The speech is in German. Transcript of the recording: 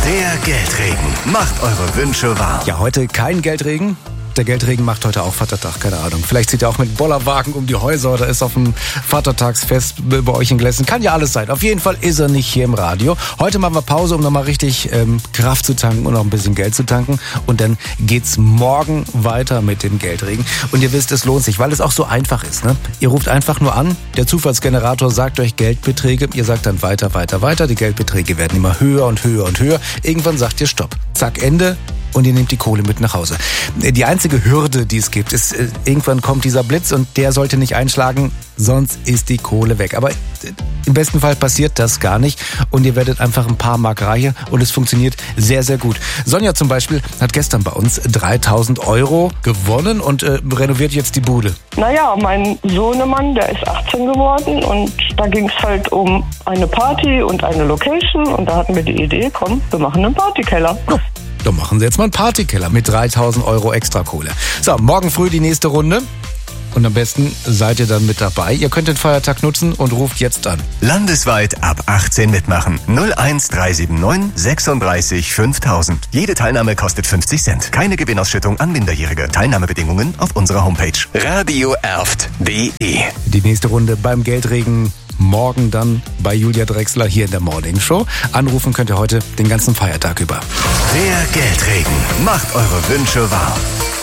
Der Geldregen macht eure Wünsche wahr. Ja, heute kein Geldregen. Der Geldregen macht heute auch Vatertag, keine Ahnung. Vielleicht zieht er auch mit Bollerwagen um die Häuser oder ist auf dem Vatertagsfest bei euch in Glessen. Kann ja alles sein. Auf jeden Fall ist er nicht hier im Radio. Heute machen wir Pause, um nochmal richtig Kraft zu tanken und auch ein bisschen Geld zu tanken. Und dann geht's morgen weiter mit dem Geldregen. Und ihr wisst, es lohnt sich, weil es auch so einfach ist. Ne? Ihr ruft einfach nur an, der Zufallsgenerator sagt euch Geldbeträge. Ihr sagt dann weiter. Die Geldbeträge werden immer höher und höher und höher. Irgendwann sagt ihr Stopp. Zack, Ende. Und ihr nehmt die Kohle mit nach Hause. Die einzige Hürde, die es gibt, ist, irgendwann kommt dieser Blitz und der sollte nicht einschlagen, sonst ist die Kohle weg. Aber im besten Fall passiert das gar nicht und ihr werdet einfach ein paar Mark reicher und es funktioniert sehr, sehr gut. Sonja zum Beispiel hat gestern bei uns 3.000 € gewonnen und renoviert jetzt die Bude. Naja, mein Sohnemann, der ist 18 geworden und da ging es halt um eine Party und eine Location und da hatten wir die Idee, komm, wir machen einen Partykeller. Oh. Dann machen Sie jetzt mal einen Partykeller mit 3.000 € extra Kohle. So, morgen früh die nächste Runde. Und am besten seid ihr dann mit dabei. Ihr könnt den Feiertag nutzen und ruft jetzt an. Landesweit ab 18 mitmachen. 01379 36 5000. Jede Teilnahme kostet 50 Cent. Keine Gewinnausschüttung an Minderjährige. Teilnahmebedingungen auf unserer Homepage. radioerft.de. Die nächste Runde beim Geldregen. Morgen dann bei Julia Drechsler hier in der Morning Show. Anrufen könnt ihr heute den ganzen Feiertag über. Der Geldregen macht eure Wünsche wahr.